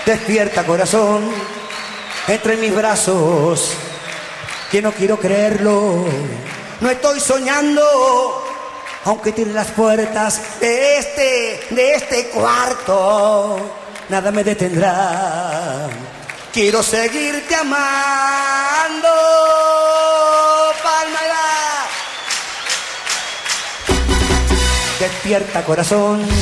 Despierta, corazón, entra en mis brazos, que no quiero creerlo. No estoy soñando, aunque tire las puertas de este cuarto, nada me detendrá. Quiero seguirte amando. Palma y va. Despierta, corazón.